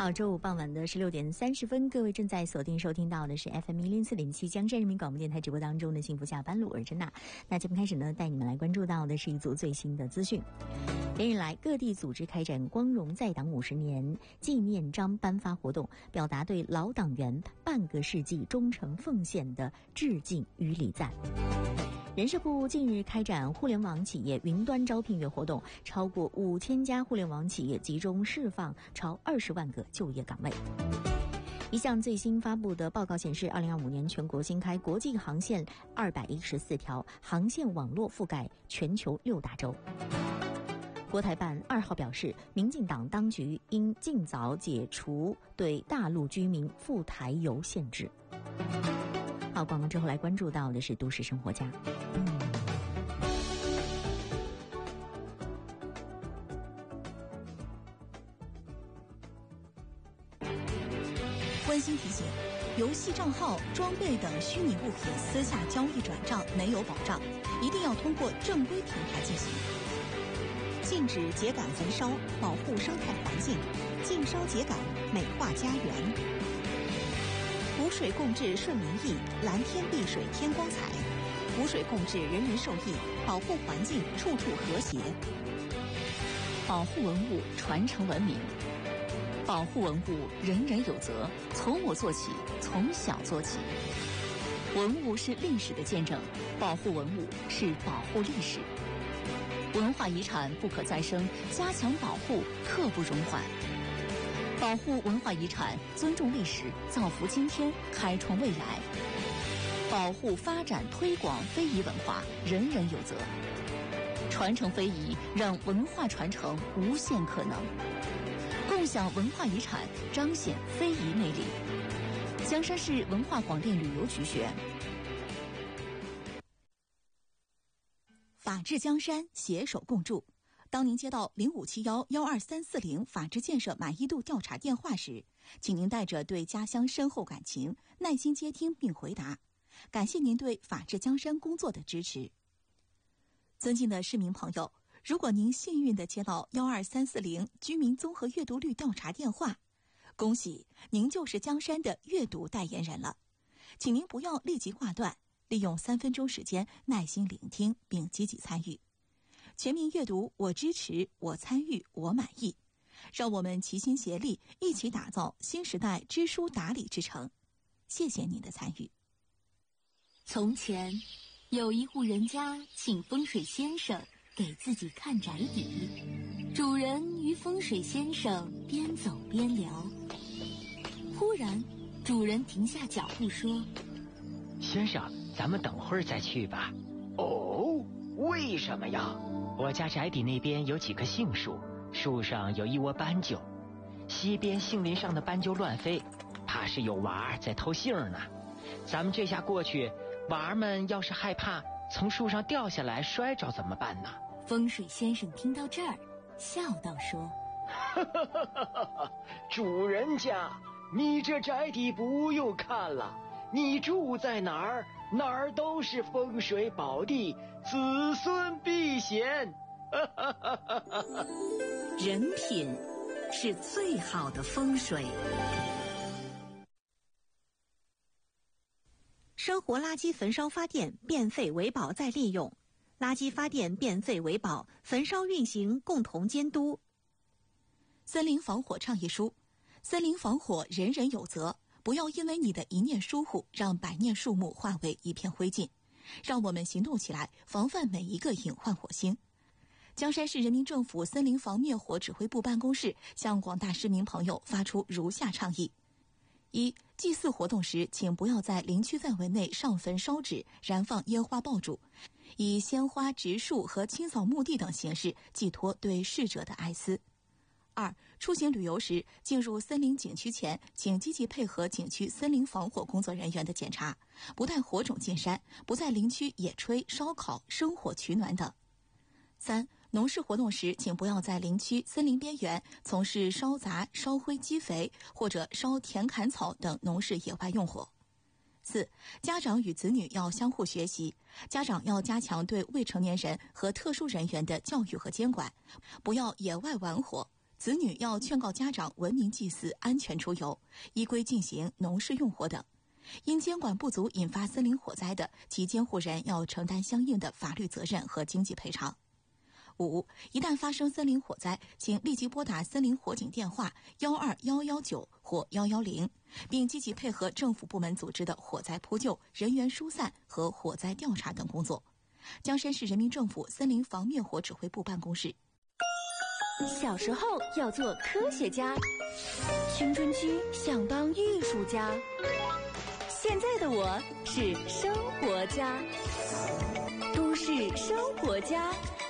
好，周五傍晚的16点30分，各位正在锁定收听到的是 FM104.7江山人民广播电台直播当中的幸福下班路，我是珍娜。那节目开始呢，带你们来关注到的是一组最新的资讯。连日来，各地组织开展光荣在党50年纪念章颁发活动，表达对老党员半个世纪忠诚奉献的致敬与礼赞。人社部近日开展互联网企业云端招聘月活动，超过5000家互联网企业集中释放超20万个就业岗位。一项最新发布的报告显示，2025年全国新开国际航线214条，航线网络覆盖全球6大洲。国台办2号表示，民进党当局应尽早解除对大陆居民赴台游限制。好，广告之后来关注到的是都市生活家。 温馨提醒：游戏账号、装备等虚拟物品私下交易转账没有保障，一定要通过正规平台进行。禁止秸秆焚烧，保护生态环境；禁烧秸秆，美化家园。湖水共治顺民意，蓝天碧水天光彩。湖水共治人人受益，保护环境处处和谐。 保护文物，传承文明。保护文物，人人有责，从我做起，从小做起。文物是历史的见证，保护文物是保护历史。文化遗产不可再生，加强保护，刻不容缓。保护文化遗产，尊重历史，造福今天，开创未来。保护、发展、推广非遗文化，人人有责。传承非遗，让文化传承无限可能。共享文化遗产，彰显非遗魅力。江山市文化广电旅游局学。 法治江山，携手共筑。当您接到0571-12340法治建设满意度调查电话时，请您带着对家乡深厚感情，耐心接听并回答。感谢您对法治江山工作的支持。尊敬的市民朋友，如果您幸运地接到12340居民综合阅读率调查电话，恭喜您就是江山的阅读代言人了。请您不要立即挂断，利用3分钟时间耐心聆听并积极参与。全民阅读，我支持，我参与，我满意。让我们齐心协力，一起打造新时代知书达理之城。谢谢您的参与。 从前有一户人家请风水先生给自己看宅邸，主人与风水先生边走边聊。忽然主人停下脚步说： 先生，咱们等会儿再去吧。 哦，为什么呀？ 我家宅邸那边有几棵杏树，树上有一窝斑鸠，西边杏林上的斑鸠乱飞，怕是有娃儿在偷杏呢。咱们这下过去，娃儿们要是害怕从树上掉下来摔着怎么办呢？ 风水先生听到这儿笑道说： 主人家，你这宅邸不用看了，你住在哪儿，哪儿都是风水宝地，子孙避险。 人品是最好的风水。生活垃圾焚烧发电，变废为宝再利用。垃圾发电变废为宝，焚烧运行共同监督。森林防火倡议书：森林防火人人有责，不要因为你的一念疏忽，让百念树木化为一片灰烬。让我们行动起来，防范每一个隐患火星。江山市人民政府森林防灭火指挥部办公室向广大市民朋友发出如下倡议：一、祭祀活动时，请不要在林区范围内上焚烧纸、燃放烟花爆竹，以鲜花、植树和清扫墓地等形式寄托对逝者的哀思。二、出行旅游时，进入森林景区前，请积极配合景区森林防火工作人员的检查，不带火种进山，不在林区野炊、烧烤、生火取暖等。三、农事活动时，请不要在林区森林边缘从事烧杂、烧灰积肥或者烧田砍草等农事野外用火。四、家长与子女要相互学习，家长要加强对未成年人和特殊人员的教育和监管，不要野外玩火。 子女要劝告家长文明祭祀、安全出游，依规进行农事用火等。因监管不足引发森林火灾的，其监护人要承担相应的法律责任和经济赔偿。5. 一旦发生森林火灾，请立即拨打森林火警电话12119或110，并积极配合政府部门组织的火灾扑救、人员疏散和火灾调查等工作。江山市人民政府森林防灭火指挥部办公室。 小时候要做科学家，青春期想当艺术家，现在的我是生活家。都市生活家，